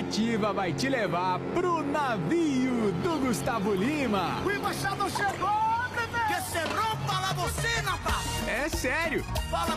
comitiva vai te levar pro navio do Gustavo Lima. O embaixador chegou, bebê! Que se rompa la bocina, pá! É sério. Fala